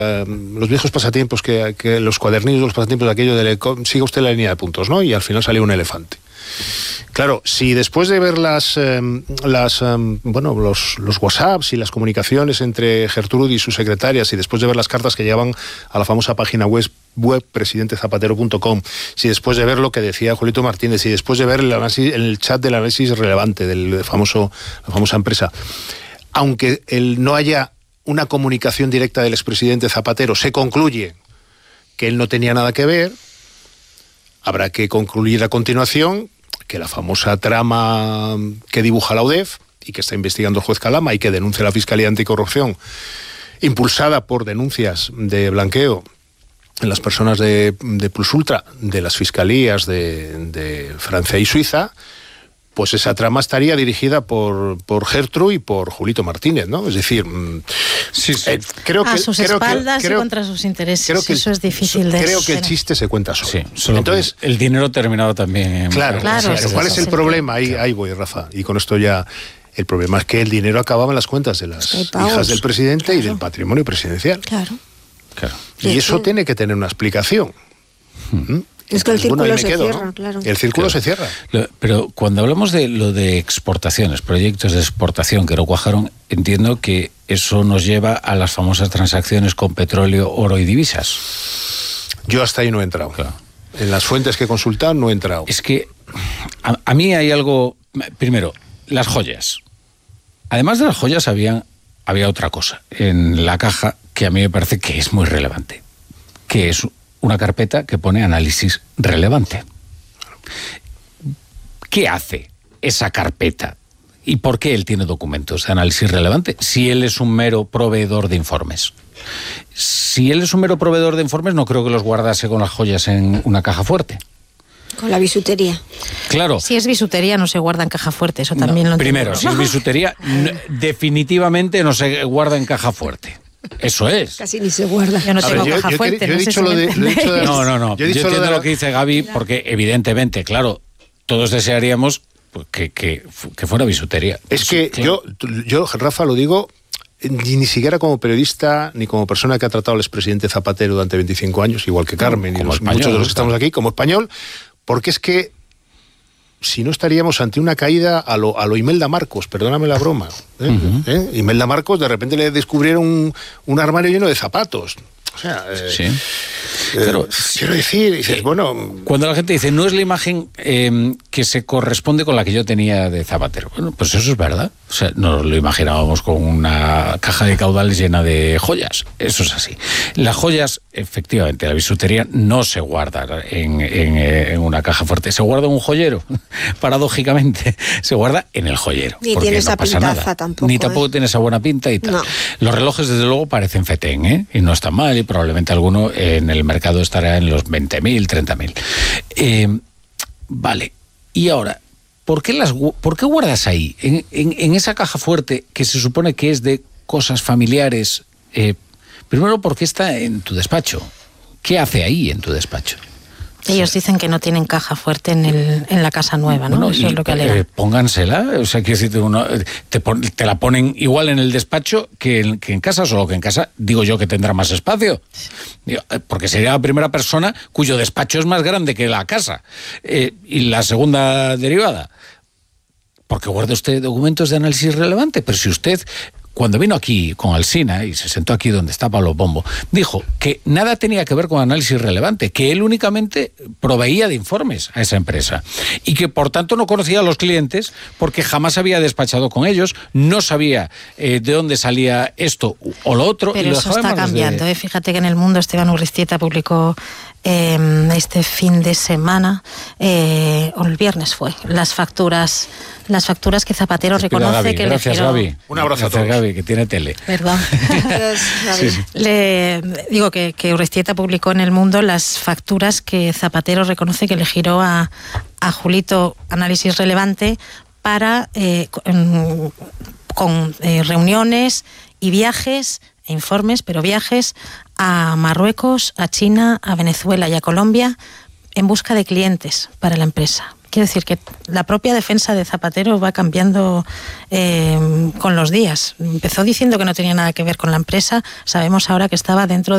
los viejos pasatiempos, que los cuadernillos, los pasatiempos de aquello de siga usted la línea de puntos, ¿no? Y al final salió un elefante. Claro, si después de ver los WhatsApps y las comunicaciones entre Gertrudis y sus secretarias, y después de ver las cartas que llegaban a la famosa página web presidentezapatero.com, si después de ver lo que decía Julito Martínez, y después de ver el chat del análisis relevante de la famosa empresa, aunque no haya una comunicación directa del expresidente Zapatero, se concluye que él no tenía nada que ver, habrá que concluir a continuación que la famosa trama que dibuja la UDEF y que está investigando el juez Calama y que denuncia la Fiscalía Anticorrupción, impulsada por denuncias de blanqueo en las personas de Plus Ultra, de las fiscalías de Francia y Suiza, pues esa trama estaría dirigida por Gertrude y por Julito Martínez, ¿no? Es decir, creo que a sus espaldas y contra sus intereses. Eso es difícil de... Creo que el chiste se cuenta solo. Sí, entonces el dinero terminado también. Claro. ¿Cuál es el problema? Ahí voy, Rafa. Y con esto ya... El problema es que el dinero acababa en las cuentas de las hijas del presidente y del patrimonio presidencial. Claro. Y eso tiene que tener una explicación. Es que el círculo se cierra, claro. El círculo se cierra. Pero cuando hablamos de lo de exportaciones, proyectos de exportación que no cuajaron, entiendo que eso nos lleva a las famosas transacciones con petróleo, oro y divisas. Yo hasta ahí no he entrado. Claro. En las fuentes que he consultado no he entrado. Es que a mí hay algo... Primero, las joyas. Además de las joyas había otra cosa en la caja que a mí me parece que es muy relevante, que es una carpeta que pone análisis relevante. ¿Qué hace esa carpeta? ¿Y por qué él tiene documentos de análisis relevante? Si él es un mero proveedor de informes. Si él es un mero proveedor de informes, no creo que los guardase con las joyas en una caja fuerte. Con la bisutería. Claro. Si es bisutería no se guarda en caja fuerte, eso también lo entiendo. Primero, si es bisutería, definitivamente no se guarda en caja fuerte. Eso es. Casi ni se guarda. Yo no tengo caja fuerte. Yo he dicho lo de... No. Yo entiendo lo que dice Gaby, porque evidentemente, claro, todos desearíamos que fuera bisutería. Es que claro. yo, Rafa, lo digo ni siquiera como periodista, ni como persona que ha tratado al expresidente Zapatero durante 25 años, igual que Carmen y muchos de los que estamos aquí, como español, porque es que si no estaríamos ante una caída a lo Imelda Marcos, perdóname la broma. Imelda Marcos, de repente le descubrieron un armario lleno de zapatos. O sea, pero quiero decir, dices, bueno... Cuando la gente dice, no es la imagen que se corresponde con la que yo tenía de Zapatero. Bueno, pues eso es verdad. O sea, nos lo imaginábamos con una caja de caudales llena de joyas. Eso es así. Las joyas, efectivamente, la bisutería no se guarda en una caja fuerte. Se guarda en un joyero, paradójicamente. Se guarda en el joyero. Ni tiene esa pintaza tampoco. Ni tampoco tiene esa buena pinta y tal. No. Los relojes, desde luego, parecen fetén, y no están mal, y probablemente alguno en el mercado estará en los 20.000, 30.000. Vale. Y ahora, ¿por qué guardas ahí, en esa caja fuerte que se supone que es de cosas familiares? Primero, ¿por qué está en tu despacho? ¿Qué hace ahí en tu despacho? Ellos dicen que no tienen caja fuerte en la casa nueva, ¿no? Bueno, eso es lo que alegan. Póngansela, o sea, que si te la ponen igual en el despacho que en casa, solo que en casa digo yo que tendrá más espacio. Porque sería la primera persona cuyo despacho es más grande que la casa. Y la segunda derivada. Porque guarda usted documentos de análisis relevante, pero si usted... Cuando vino aquí con Alsina y se sentó aquí donde está Pablo Pombo, dijo que nada tenía que ver con análisis relevante, que él únicamente proveía de informes a esa empresa y que por tanto no conocía a los clientes porque jamás había despachado con ellos, no sabía de dónde salía esto o lo otro. Pero y lo eso está cambiando. Fíjate que en El Mundo Esteban Urriztieta publicó este fin de semana, o el viernes fue, las facturas que Zapatero reconoce Gaby, que gracias, le giró. Gaby. Un abrazo gracias, a todos. Gaby, que tiene tele. Perdón. Sí. Le digo que Urriztieta publicó en El Mundo las facturas que Zapatero reconoce que le giró a Julito, análisis relevante, para con reuniones y viajes, informes, pero viajes a Marruecos, a China, a Venezuela y a Colombia en busca de clientes para la empresa. Quiero decir que la propia defensa de Zapatero va cambiando con los días. Empezó diciendo que no tenía nada que ver con la empresa, sabemos ahora que estaba dentro de